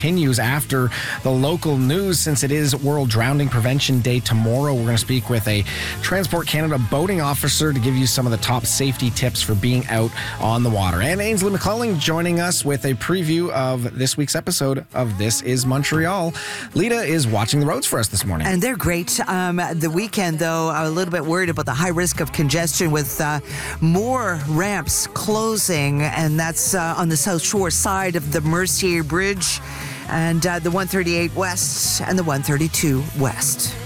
continues after the local news. Since it is World Drowning Prevention Day tomorrow, we're going to speak with a Transport Canada boating officer to give you some of the top safety tips for being out on the water. And Ainsley McClellan joining us with a preview of this week's episode of This Is Montreal. Lita is watching the roads for us this morning. And they're great. The weekend, though, I'm a little bit worried about the high risk of congestion with more ramps closing, and that's on the South Shore side of the Mercier Bridge and the 138 West and the 132 West.